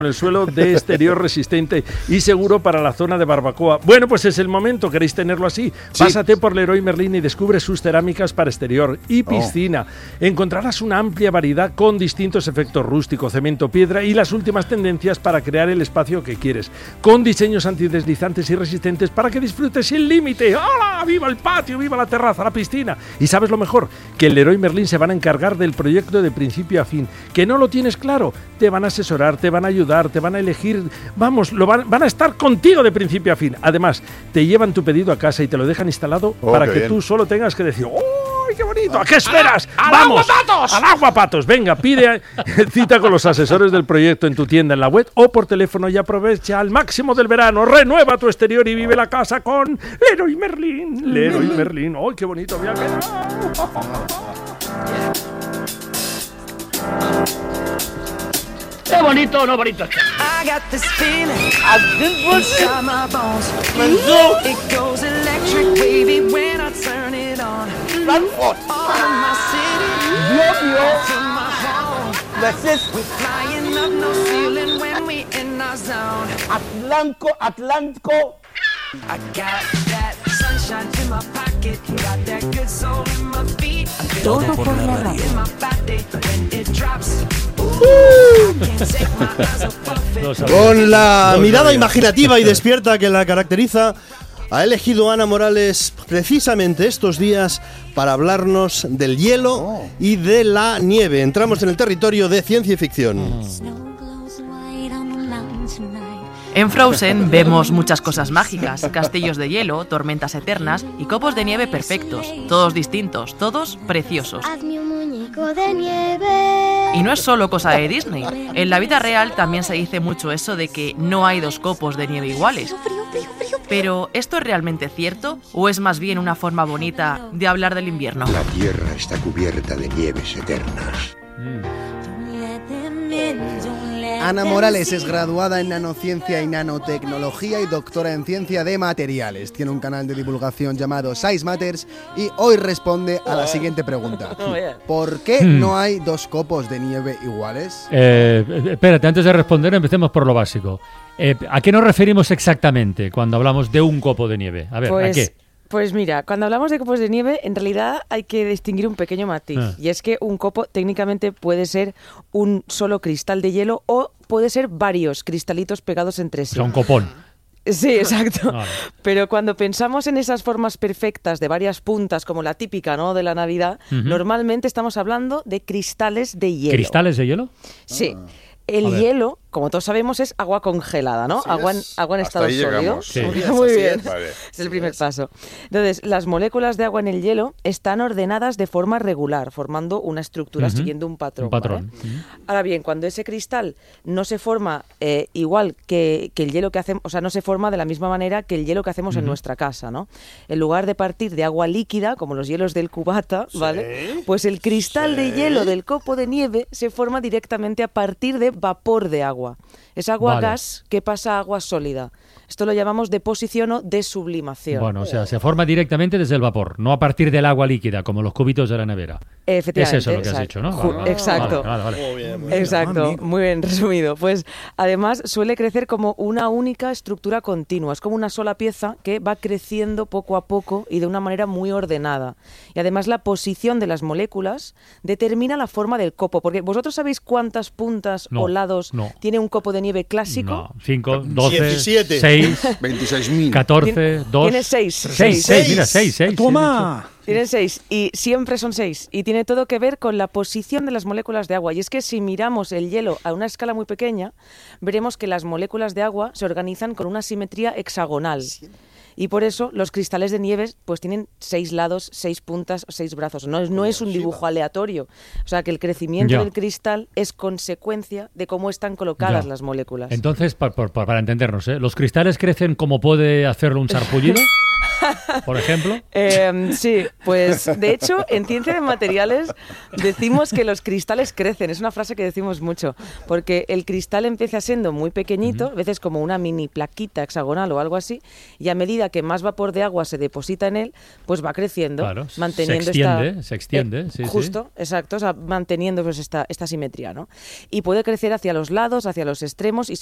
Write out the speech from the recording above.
el suelo de exterior resistente y seguro para la zona de barbacoa. Bueno, pues es el momento, ¿queréis tenerlo así? Sí. Pásate por Leroy Merlin y descubre sus cerámicas para exterior y piscina. Encontrarás una amplia variedad con distintos efectos rústico, cemento, piedra y las últimas tendencias para crear el espacio que quieres, con diseños antideslizantes y resistentes para que disfrutes sin límite. ¡Hola! ¡Viva el patio! ¡Viva la terraza! ¡La piscina! Y ¿sabes lo mejor? Que en Leroy Merlin se van a encargar del proyecto de principio a fin. ¿Que no lo tienes claro? Te van a asesorar, te van a ayudar, te van a elegir, vamos, van a estar contigo de principio a fin. Además, te llevan tu pedido a casa y te lo dejan instalado para que tú solo tengas que decir ¡ay, qué bonito! ¿A qué esperas? ¡Vamos! ¡Al Aguapatos! Venga, pide cita con los asesores del proyecto en tu tienda, en la web o por teléfono y aprovecha al máximo del verano. Renueva tu exterior y vive la casa con Leroy Merlin. Leroy Merlin. ¡Ay, qué bonito me ha quedado! ¡Qué bonito, no bonito! I got this feeling inside my bones. It goes electric wavy when I turn it on. Frankfurt. All in my city, Dios mío. to my home. We're flying up no ceiling when we in our zone. Atlántico. I got that sunshine in my pocket, got that good soul in my feet. I feel Todo por la that radio. in my body when it drops. I can't take my eyes off of it. Con la mirada imaginativa y despierta que la caracteriza, ha elegido Ana Morales precisamente estos días para hablarnos del hielo y de la nieve. Entramos en el territorio de ciencia y ficción. En Frozen vemos muchas cosas mágicas, castillos de hielo, tormentas eternas y copos de nieve perfectos, todos distintos, todos preciosos. Hazme un muñeco de nieve. Y no es solo cosa de Disney, en la vida real también se dice mucho eso de que no hay dos copos de nieve iguales. Pero, ¿esto es realmente cierto o es más bien una forma bonita de hablar del invierno? La Tierra está cubierta de nieves eternas. Ana Morales es graduada en nanociencia y nanotecnología y doctora en ciencia de materiales. Tiene un canal de divulgación llamado Size Matters y hoy responde a la siguiente pregunta. ¿Por qué no hay dos copos de nieve iguales? Espérate, antes de responder empecemos por lo básico. ¿A qué nos referimos exactamente cuando hablamos de un copo de nieve? A ver, ¿a qué? Pues mira, cuando hablamos de copos de nieve, en realidad hay que distinguir un pequeño matiz. Y es que un copo técnicamente puede ser un solo cristal de hielo o puede ser varios cristalitos pegados entre sí. O sea, un copón. Sí, exacto. Vale. Pero cuando pensamos en esas formas perfectas de varias puntas, como la típica, ¿no?, de la Navidad, normalmente estamos hablando de cristales de hielo. ¿Cristales de hielo? Sí. El hielo, como todos sabemos, es agua congelada, ¿no? Agua en estado sólido. Sí. Muy bien. Vale. Es el primer paso. Entonces, las moléculas de agua en el hielo están ordenadas de forma regular, formando una estructura siguiendo un patrón. ¿Vale? Ahora bien, cuando ese cristal no se forma igual que el hielo que hacemos, o sea, no se forma de la misma manera que el hielo que hacemos en nuestra casa, ¿no? En lugar de partir de agua líquida, como los hielos del cubata, ¿vale? Pues el cristal de hielo del copo de nieve se forma directamente a partir de vapor de agua. Es agua gas que pasa a agua sólida. Esto lo llamamos deposición o desublimación. Bueno, o sea, se forma directamente desde el vapor, no a partir del agua líquida, como los cubitos de la nevera. Efectivamente. Es eso lo que has dicho, ¿no? Exacto. Vale. Exacto, muy bien resumido. Pues además suele crecer como una única estructura continua. Es como una sola pieza que va creciendo poco a poco y de una manera muy ordenada. Y además la posición de las moléculas determina la forma del copo. Porque ¿vosotros sabéis cuántas puntas o lados tiene un copo de nieve clásico? No, 5, 12, 17. 6, 26.000. 14, 2... Tiene 6. 6, mira, 6. ¡Toma! Tienen 6 y siempre son 6 y tiene todo que ver con la posición de las moléculas de agua. Y es que si miramos el hielo a una escala muy pequeña, veremos que las moléculas de agua se organizan con una simetría hexagonal. Y por eso los cristales de nieve pues tienen 6 lados, 6 puntas, 6 brazos. No es un dibujo aleatorio. O sea que el crecimiento del cristal es consecuencia de cómo están colocadas las moléculas. Entonces, para entendernos, ¿los cristales crecen como puede hacerlo un sarpullido? ¿Por ejemplo? Sí, pues de hecho en ciencia de materiales decimos que los cristales crecen, es una frase que decimos mucho, porque el cristal empieza siendo muy pequeñito, a veces como una mini plaquita hexagonal o algo así, y a medida que más vapor de agua se deposita en él, pues va creciendo, claro, manteniendo se extiende, sí, justo, sí. Exacto, o sea, manteniendo pues esta simetría, ¿no? Y puede crecer hacia los lados, hacia los extremos, y